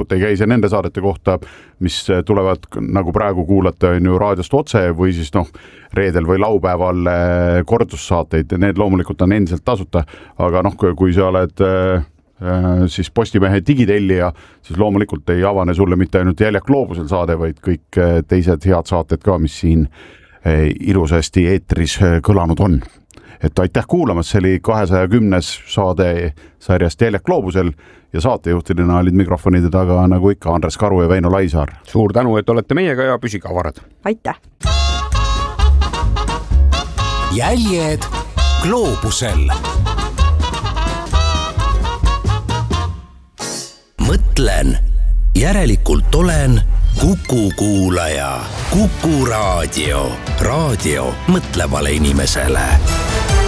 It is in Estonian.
jutt ei käi see nende saadete kohta, mis tulevad nagu praegu kuulata on ju raadiost otse või siis reedel või laupäeval kordussaateid, need loomulikult on endiselt tasuta, aga kui sa oled siis Postimehe digitellija, siis loomulikult ei avane sulle mitte ainult Jäljak Gloobusel saade, vaid kõik teised head saated ka, mis siin ilusasti eetris kõlanud on. Et aitäh kuulamas, see oli 210. saade sarjast Jäljak Gloobusel ja saatejuhtidena olid mikrofonide taga nagu ikka Andres Karu ja Väino Laisaar. Suur tänu, et olete meiega ja püsige avarad. Aitäh! Jäljed Gloobusel. Mõtlen, järelikult olen Kuku kuulaja. Kuku raadio. Raadio mõtlevale inimesele.